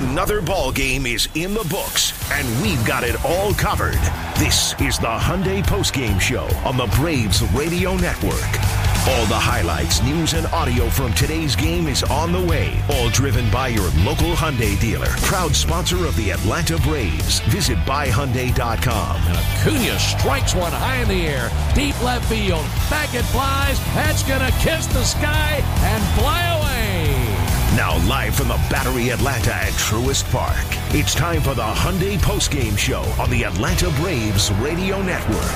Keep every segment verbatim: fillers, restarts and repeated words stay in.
Another ball game is in the books, and we've got it all covered. This is the Hyundai Postgame Show on the Braves Radio Network. All the highlights, news, and audio from today's game is on the way. All driven by your local Hyundai dealer. Proud sponsor of the Atlanta Braves. Visit buy hyundai dot com. And Acuna strikes one high in the air. Deep left field. Back it flies. That's going to kiss the sky and fly away. Now live from the Battery Atlanta at Truist Park. It's time for the Hyundai Postgame Show on the Atlanta Braves Radio Network.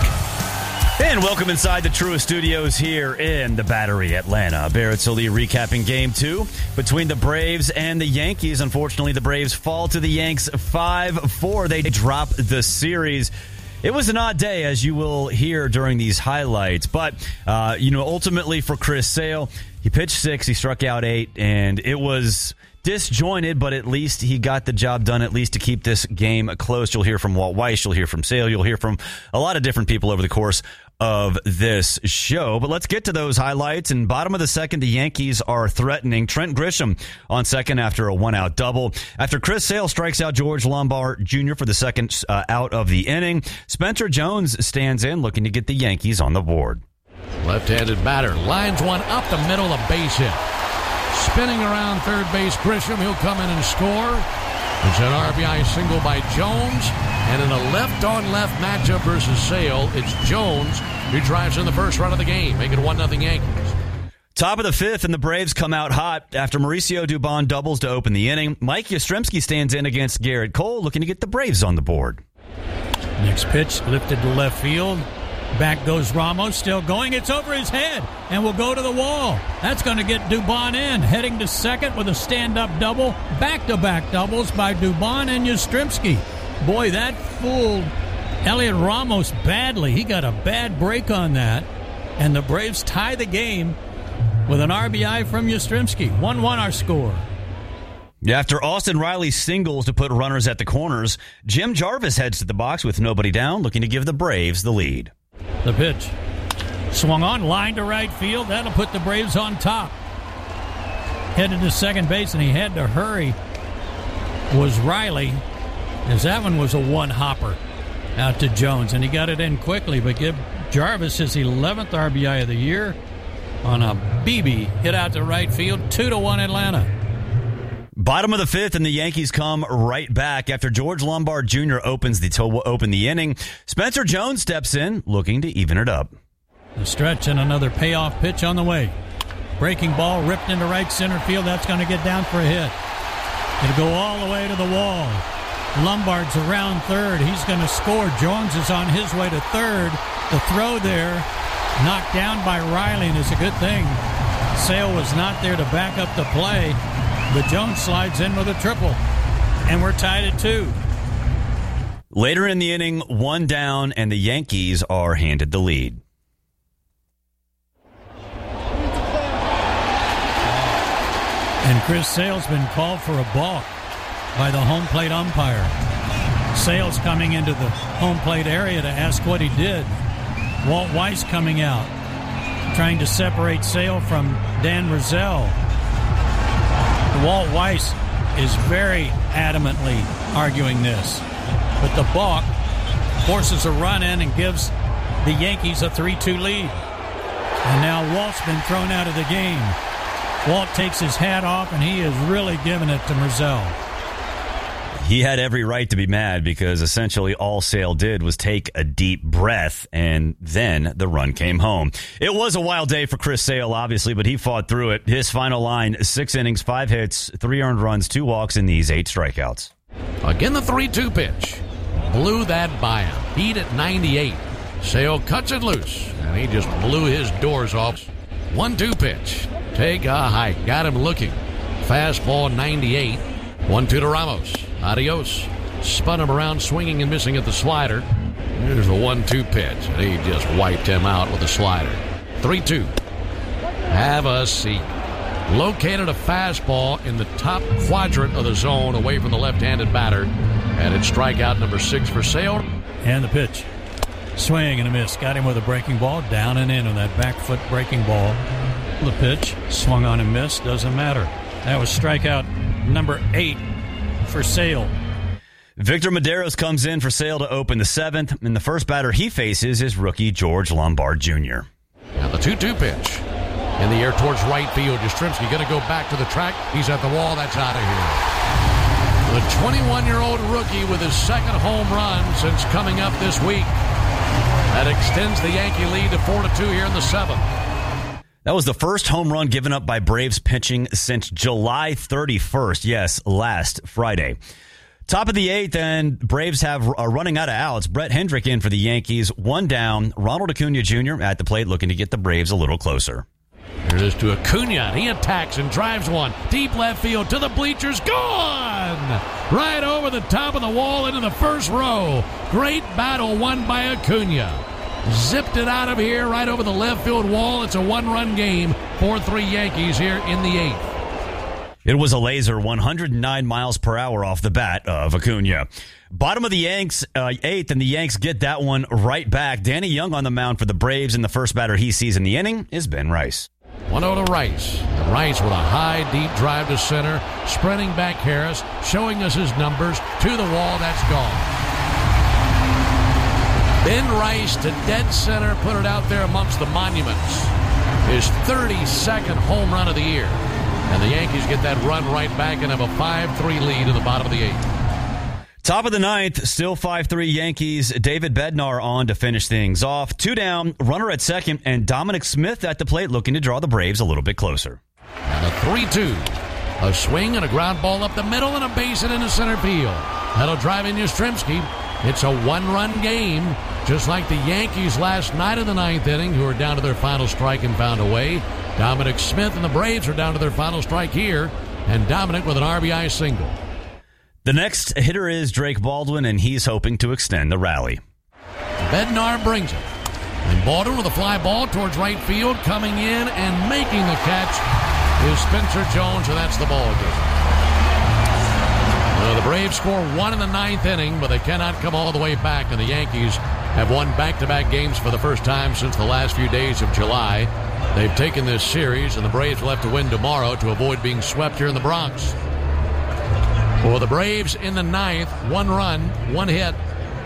And welcome inside the Truist Studios here in the Battery Atlanta. Barrett Sully recapping game two between the Braves and the Yankees. Unfortunately, the Braves fall to the Yanks five four. They drop the series. It was an odd day, as you will hear during these highlights. But, uh, you know, ultimately for Chris Sale, he pitched six, he struck out eight, and it was disjointed, but at least he got the job done, at least to keep this game close. You'll hear from Walt Weiss, you'll hear from Sale, you'll hear from a lot of different people over the course of this show. But let's get to those highlights. In bottom of the second, the Yankees are threatening. Trent Grisham on second after a one-out double. After Chris Sale strikes out George Lombard Junior for the second uh, out of the inning, Spencer Jones stands in, looking to get the Yankees on the board. Left-handed batter lines one up the middle, a base hit. Spinning around third base, Grisham, he'll come in and score. It's an R B I single by Jones. And in a left-on-left matchup versus Sale, it's Jones who drives in the first run of the game, making one nothing Yankees. Top of the fifth, and the Braves come out hot after Mauricio Dubon doubles to open the inning. Mike Yastrzemski stands in against Garrett Cole, looking to get the Braves on the board. Next pitch, lifted to left field. Back goes Ramos, still going. It's over his head and will go to the wall. That's going to get Dubon in. Heading to second with a stand-up double. Back-to-back doubles by Dubon and Yastrzemski. Boy, that fooled Elliot Ramos badly. He got a bad break on that. And the Braves tie the game with an R B I from Yastrzemski. one one our score. After Austin Riley singles to put runners at the corners, Jim Jarvis heads to the box with nobody down, looking to give the Braves the lead. The pitch. Swung on, line to right field. That'll put the Braves on top. Headed to second base, and he had to hurry. Was Riley, as that one was a one-hopper out to Jones, and he got it in quickly, but give Jarvis his eleventh R B I of the year on a B B hit out to right field. Two to one Atlanta. Bottom of the fifth, and the Yankees come right back after George Lombard Junior opens the to open the inning. Spencer Jones steps in, looking to even it up. The stretch and another payoff pitch on the way. Breaking ball ripped into right center field. That's going to get down for a hit. It'll go all the way to the wall. Lombard's around third. He's going to score. Jones is on his way to third. The throw there, knocked down by Riley, and it's a good thing Sale was not there to back up the play. But Jones slides in with a triple, and we're tied at two. Later in the inning, one down, and the Yankees are handed the lead. And Chris Sale's been called for a balk by the home plate umpire. Sale's coming into the home plate area to ask what he did. Walt Weiss coming out, trying to separate Sale from Dan Rizal. Walt Weiss is very adamantly arguing this. But the balk forces a run in and gives the Yankees a three two lead. And now Walt's been thrown out of the game. Walt takes his hat off, and he is really giving it to Rizal. He had every right to be mad because essentially all Sale did was take a deep breath, and then the run came home. It was a wild day for Chris Sale, obviously, but he fought through it. His final line, six innings, five hits, three earned runs, two walks, and these eight strikeouts. Again, the three two pitch. Blew that by him. Beat at ninety-eight. Sale cuts it loose, and he just blew his doors off. one two pitch. Take a hike. Got him looking. Fastball ninety-eight. one two to Ramos. Adios. Spun him around, swinging and missing at the slider. Here's the one two pitch, and he just wiped him out with a slider. three two. Have a seat. Located a fastball in the top quadrant of the zone away from the left-handed batter. And it's strikeout number six for Sale. And the pitch. Swing and a miss. Got him with a breaking ball. Down and in on that back foot breaking ball. The pitch. Swung on and missed. Doesn't matter. That was strikeout number eight for Sale. Victor Medeiros comes in for Sale to open the seventh, and the first batter he faces is rookie George Lombard Junior Now the two two pitch. In the air towards right field. Yastrzemski going to go back to the track. He's at the wall. That's out of here. The twenty-one-year-old rookie with his second home run since coming up this week. That extends the Yankee lead to four to two here in the seventh. That was the first home run given up by Braves pitching since July thirty-first. Yes, last Friday. Top of the eighth, and Braves have a running out of outs. Brett Hendrick in for the Yankees. One down. Ronald Acuna Junior at the plate looking to get the Braves a little closer. Here it is to Acuna. He attacks and drives one. Deep left field to the bleachers. Gone! Right over the top of the wall into the first row. Great battle won by Acuna. Zipped it out of here right over the left field wall. It's a one-run game. four three Yankees here in the eighth. It was a laser, one hundred nine miles per hour off the bat of Acuna. Bottom of the Yanks, uh, eighth, and the Yanks get that one right back. Danny Young on the mound for the Braves, and the first batter he sees in the inning is Ben Rice. one oh to Rice. Rice with a high, deep drive to center. Spreading back Harris, showing us his numbers. To the wall, that's gone. Ben Rice to dead center, put it out there amongst the monuments. His thirty-second home run of the year. And the Yankees get that run right back and have a five three lead in the bottom of the eighth. Top of the ninth, still five three Yankees. David Bednar on to finish things off. Two down, runner at second, and Dominic Smith at the plate looking to draw the Braves a little bit closer. And a three two. A swing and a ground ball up the middle and a base hit into center field. That'll drive in Yastrzemski. It's a one-run game, just like the Yankees last night in the ninth inning, who are down to their final strike and found a way. Dominic Smith and the Braves are down to their final strike here, and Dominic with an R B I single. The next hitter is Drake Baldwin, and he's hoping to extend the rally. Bednar brings it. And Baldwin with a fly ball towards right field, coming in and making the catch is Spencer Jones, and that's the ball game. Well, the Braves score one in the ninth inning, but they cannot come all the way back, and the Yankees have won back-to-back games for the first time since the last few days of July. They've taken this series, and the Braves will have to win tomorrow to avoid being swept here in the Bronx. For the Braves in the ninth, one run, one hit,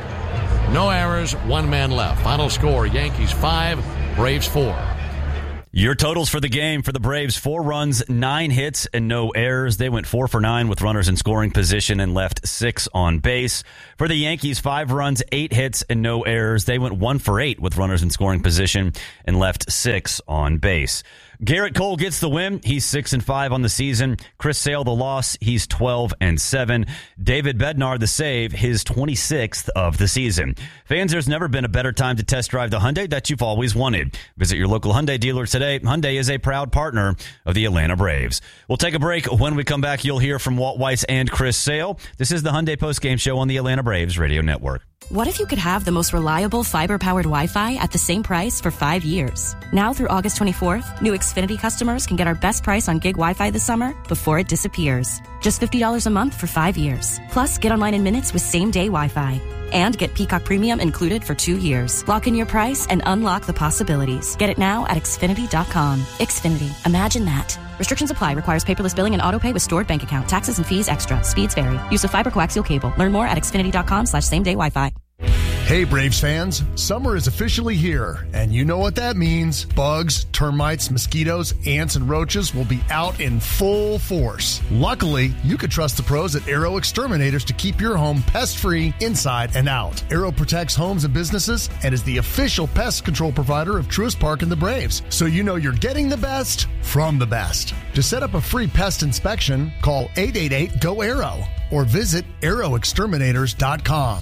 no errors, one man left. Final score, Yankees five, Braves four. Your totals for the game for the Braves, four runs, nine hits, and no errors. They went four for nine with runners in scoring position and left six on base. For the Yankees, five runs, eight hits, and no errors. They went one for eight with runners in scoring position and left six on base. Garrett Cole gets the win. He's six and five on the season. Chris Sale the loss. He's twelve and seven. David Bednar the save. His twenty-sixth of the season. Fans, there's never been a better time to test drive the Hyundai that you've always wanted. Visit your local Hyundai dealer today. Hyundai is a proud partner of the Atlanta Braves. We'll take a break. When we come back, you'll hear from Walt Weiss and Chris Sale. This is the Hyundai Postgame Show on the Atlanta Braves Radio Network. What if you could have the most reliable fiber-powered Wi-Fi at the same price for five years? Now through August twenty-fourth, new Xfinity customers can get our best price on gig Wi-Fi this summer before it disappears. Just fifty dollars a month for five years. Plus, get online in minutes with same-day Wi-Fi. And get Peacock Premium included for two years. Lock in your price and unlock the possibilities. Get it now at Xfinity dot com. Xfinity. Imagine that. Restrictions apply. Requires paperless billing and autopay with stored bank account. Taxes and fees extra. Speeds vary. Use of fiber coaxial cable. Learn more at Xfinity dot com slash same day Wi-Fi. Hey Braves fans, summer is officially here, and you know what that means. Bugs, termites, mosquitoes, ants, and roaches will be out in full force. Luckily, you could trust the pros at Aero Exterminators to keep your home pest-free inside and out. Aero protects homes and businesses and is the official pest control provider of Truist Park and the Braves, so you know you're getting the best from the best. To set up a free pest inspection, call eight eight eight, G O, A R O or visit aero exterminators dot com.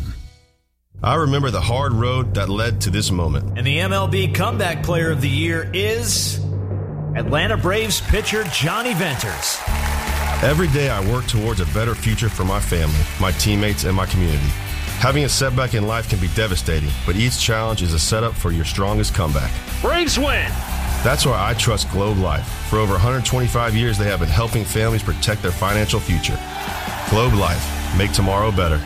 I remember the hard road that led to this moment. And the M L B Comeback Player of the Year is Atlanta Braves pitcher Johnny Venters. Every day I work towards a better future for my family, my teammates, and my community. Having a setback in life can be devastating, but each challenge is a setup for your strongest comeback. Braves win! That's why I trust Globe Life. For over one hundred twenty-five years, they have been helping families protect their financial future. Globe Life. Make tomorrow better.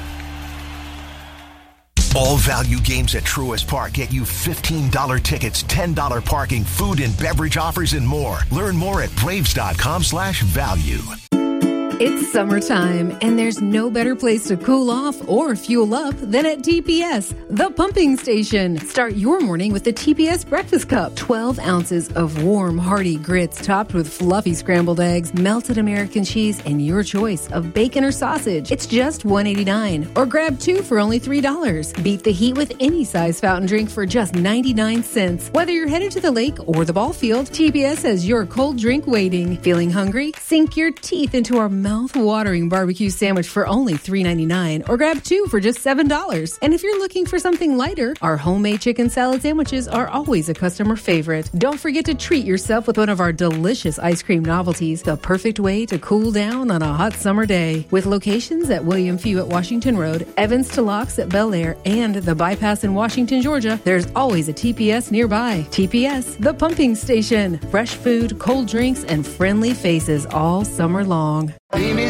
All value games at Truist Park get you fifteen dollars tickets, ten dollars parking, food and beverage offers, and more. Learn more at braves dot com slash value. It's summertime, and there's no better place to cool off or fuel up than at T P S, the pumping station. Start your morning with the T P S Breakfast Cup. twelve ounces of warm, hearty grits topped with fluffy scrambled eggs, melted American cheese, and your choice of bacon or sausage. It's just one dollar and eighty-nine cents, or grab two for only three dollars. Beat the heat with any size fountain drink for just ninety-nine cents. Whether you're headed to the lake or the ball field, T P S has your cold drink waiting. Feeling hungry? Sink your teeth into our mouth-watering barbecue sandwich for only three dollars and ninety-nine cents, or grab two for just seven dollars. And if you're looking for something lighter, our homemade chicken salad sandwiches are always a customer favorite. Don't forget to treat yourself with one of our delicious ice cream novelties, the perfect way to cool down on a hot summer day. With locations at William Few at Washington Road, Evans to Locks at Bel Air, and the Bypass in Washington, Georgia, there's always a T P S nearby. T P S, the pumping station. Fresh food, cold drinks, and friendly faces all summer long. Amy